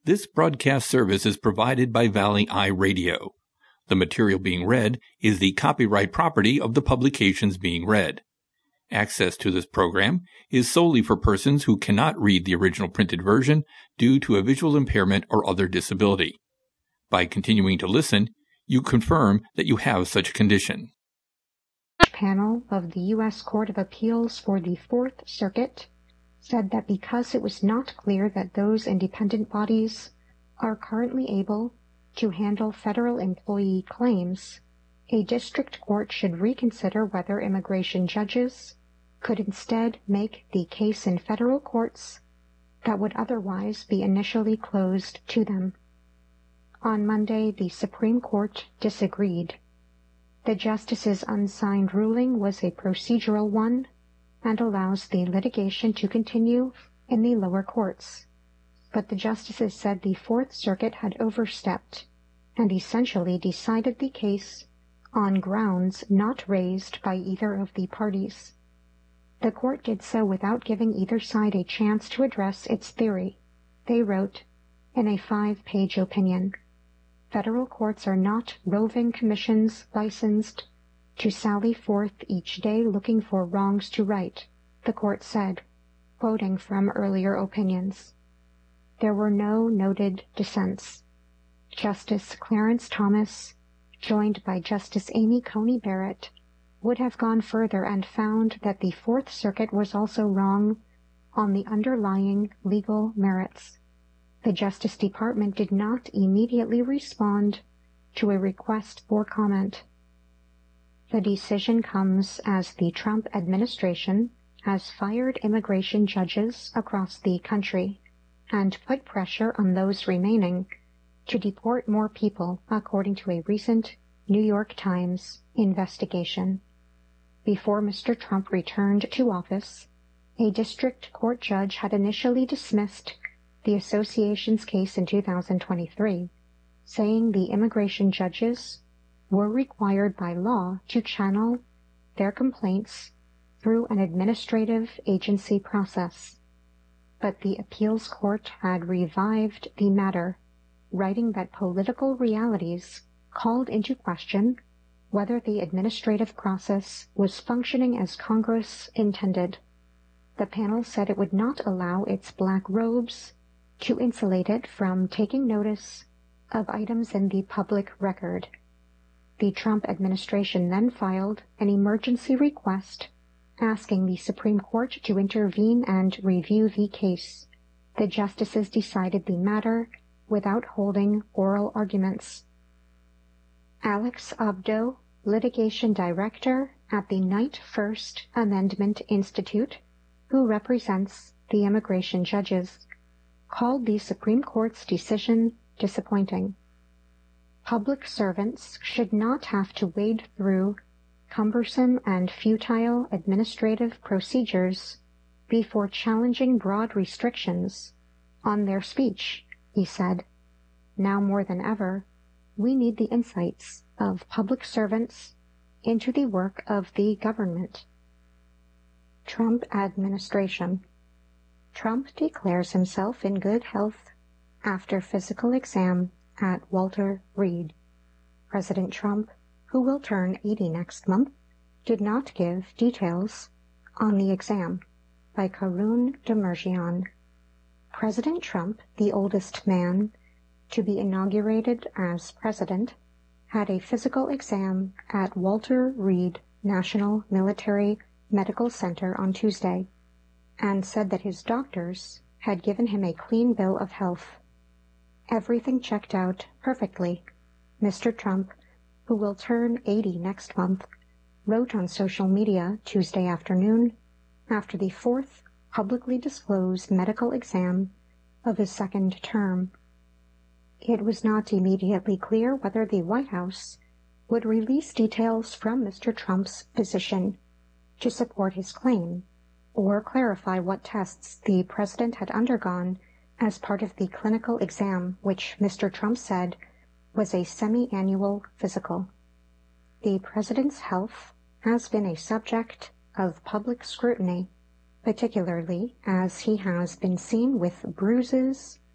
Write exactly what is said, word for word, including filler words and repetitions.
This broadcast service is provided by Valley Eye Radio. The material being read is the copyright property of the publications being read. Access to this program is solely for persons who cannot read the original printed version due to a visual impairment or other disability. By continuing to listen, you confirm that you have such a condition. Panel of the U S Court of Appeals for the Fourth Circuit said that because it was not clear that those independent bodies are currently able to handle federal employee claims, a district court should reconsider whether immigration judges could instead make the case in federal courts that would otherwise be initially closed to them. On Monday, the Supreme Court disagreed. The justice's unsigned ruling was a procedural one and allows the litigation to continue in the lower courts. But the justices said the Fourth Circuit had overstepped and essentially decided the case on grounds not raised by either of the parties. The court did so without giving either side a chance to address its theory. They wrote in a five-page opinion, "Federal courts are not roving commissions licensed to sally forth each day looking for wrongs to right," the court said, quoting from earlier opinions. There were no noted dissents. Justice Clarence Thomas, joined by Justice Amy Coney Barrett, would have gone further and found that the Fourth Circuit was also wrong on the underlying legal merits. The Justice Department did not immediately respond to a request for comment. The decision comes as the Trump administration has fired immigration judges across the country and put pressure on those remaining to deport more people, according to a recent New York Times investigation. Before Mister Trump returned to office, a district court judge had initially dismissed the association's case in two thousand twenty-three, saying the immigration judges were required by law to channel their complaints through an administrative agency process. But the appeals court had revived the matter, writing that political realities called into question whether the administrative process was functioning as Congress intended. The panel said it would not allow its black robes to insulate it from taking notice of items in the public record. The Trump administration then filed an emergency request asking the Supreme Court to intervene and review the case. The justices decided the matter without holding oral arguments. Alex Abdo, litigation director at the Knight First Amendment Institute, who represents the immigration judges, called the Supreme Court's decision disappointing. Public servants should not have to wade through cumbersome and futile administrative procedures before challenging broad restrictions on their speech, he said. Now more than ever, we need the insights of public servants into the work of the government. Trump administration. Trump declares himself in good health after physical exam at Walter Reed. President Trump, who will turn eighty next month, did not give details on the exam. By Karun Demirjian. President Trump, the oldest man to be inaugurated as president, had a physical exam at Walter Reed National Military Medical Center on Tuesday, and said that his doctors had given him a clean bill of health. Everything checked out perfectly, Mister Trump, who will turn eighty next month, wrote on social media Tuesday afternoon after the fourth publicly disclosed medical exam of his second term. It was not immediately clear whether the White House would release details from Mister Trump's physician to support his claim, or clarify what tests the president had undergone as part of the clinical exam, which Mister Trump said was a semi-annual physical. The president's health has been a subject of public scrutiny, particularly as he has been seen with bruises